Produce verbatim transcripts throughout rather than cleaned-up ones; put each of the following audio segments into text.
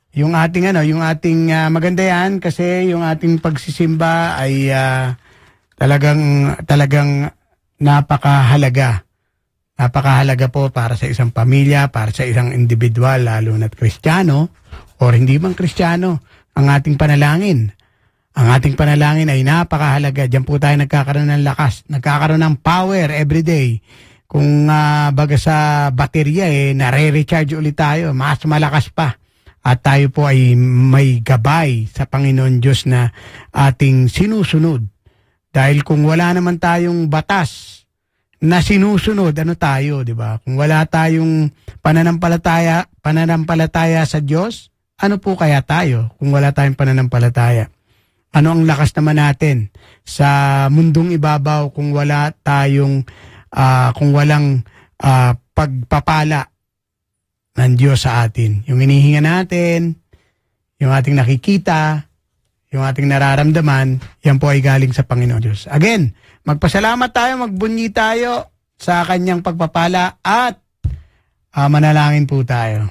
yung ating ano, yung ating uh, maganda yan kasi yung ating pagsisimba ay uh, talagang talagang napakahalaga. Napakahalaga po para sa isang pamilya, para sa isang individual, lalo na't Kristiyano o hindi man Kristiyano, ang ating panalangin. Ang ating panalangin ay napakahalaga. Diyan po tayo nagkakaroon ng lakas, nagkakaroon ng power every day. Kung uh, baga sa baterya eh, nare-recharge ulit tayo, mas malakas pa. At tayo po ay may gabay sa Panginoon Diyos na ating sinusunod. Dahil kung wala naman tayong batas na sinusunod, ano tayo, di ba? Kung wala tayong pananampalataya, pananampalataya sa Diyos, ano po kaya tayo kung wala tayong pananampalataya? Ano ang lakas naman natin sa mundong ibabaw kung wala tayong, uh, kung walang uh, pagpapala ng Diyos sa atin? Yung inihinga natin, yung ating nakikita, yung ating nararamdaman, yan po ay galing sa Panginoon Diyos. Again, magpasalamat tayo, magbunyi tayo sa kanyang pagpapala at uh, manalangin po tayo.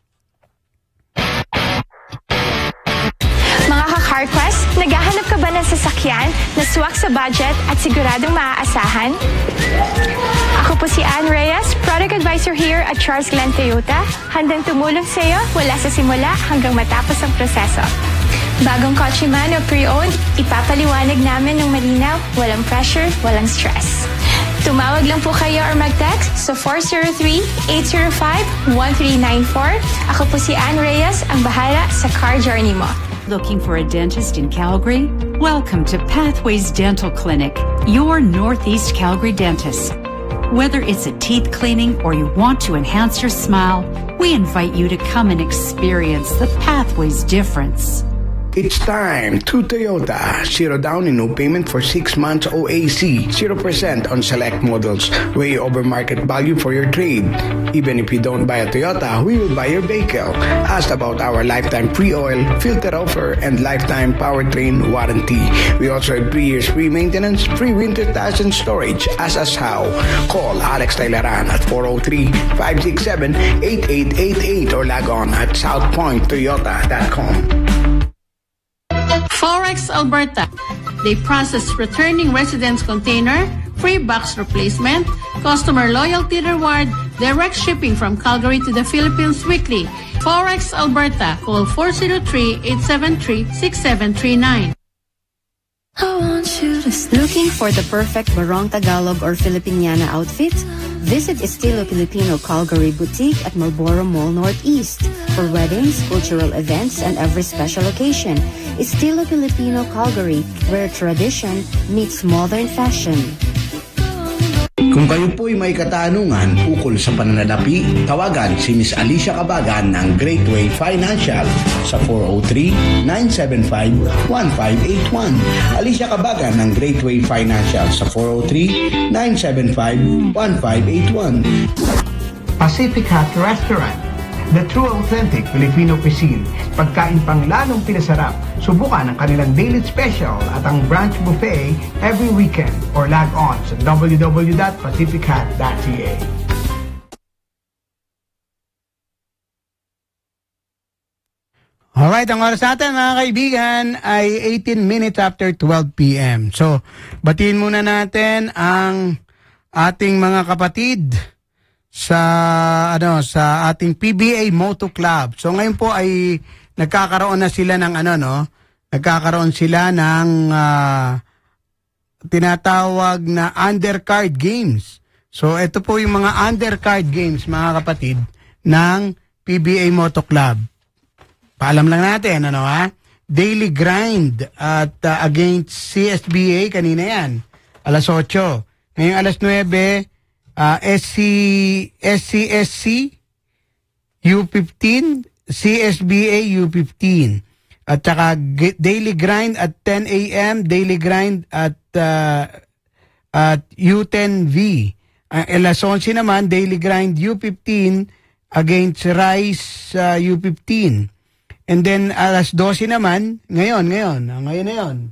Mga ka-CarQuest, naghahanap ka ba ng sasakyan na swak sa budget at siguradong maaasahan? Ako po si Ann Reyes, Product Advisor here at Charles Glenn Toyota. Handang tumulong sa iyo mula sa simula hanggang matapos ang proseso. Bagong kotse man o pre-owned, ipapaliwanag namin ng malinaw, walang pressure, walang stress. Tumawag lang po kayo or mag-text sa four zero three, eight zero five, one three nine four. Ako po si Ann Reyes, ang bahala sa car journey mo. Looking for a dentist in Calgary? Welcome to Pathways Dental Clinic, your Northeast Calgary dentist. Whether it's a teeth cleaning or you want to enhance your smile, we invite you to come and experience the Pathways difference. It's time to Toyota. Zero down and no payment for six months O A C. Zero percent on select models. Way over market value for your trade. Even if you don't buy a Toyota, we will buy your vehicle. Ask about our lifetime free oil, filter offer, and lifetime powertrain warranty. We also have three years free maintenance, free winter tires and storage. Ask us how. Call Alex Tailaran at four oh three, five six seven, eight eight eight eight or log on at south point toyota dot com. Forex Alberta. They process returning residents container, free box replacement, customer loyalty reward, direct shipping from Calgary to the Philippines weekly. Forex Alberta. Call four zero three, eight seven three, six seven three nine. Looking for the perfect Barong Tagalog or Filipiniana outfit? Visit Estilo Filipino Calgary Boutique at Marlborough Mall Northeast for weddings, cultural events, and every special occasion. Estilo Filipino Calgary, where tradition meets modern fashion. Kung kayo po'y may katanungan ukol sa pananalapi, tawagan si Miss Alicia Cabagan ng Great Way Financial sa four oh three, nine seven five, one five eight one. Alicia Cabagan ng Great Way Financial sa four oh three, nine seven five, one five eight one. Pacific Hat Restaurant, the true authentic Filipino cuisine. Pagkain pang lalong pinasarap. Subukan ang kanilang daily special at ang brunch buffet every weekend or log on sa w w w dot pacific hat dot c a. Alright, ang oras natin mga kaibigan ay eighteen minutes after twelve p m So, batiin muna natin ang ating mga kapatid sa ano sa ating P B A Moto Club. So ngayon po ay nagkakaroon na sila ng ano no, nagkakaroon sila ng uh, tinatawag na undercard games. So ito po yung mga undercard games mga kapatid ng P B A Moto Club. Paalam lang natin ano ha. Daily grind at uh, against C S B A kanina yan. alas otso. Ngayong alas nuwebe Uh, S C S C S C U fifteen, C S B A U fifteen. At saka daily grind at ten a m, daily grind at uh, at U ten V. Uh, alas onse naman, daily grind U fifteen against Rise uh, U fifteen. And then alas dose naman, ngayon, ngayon, ngayon na yun.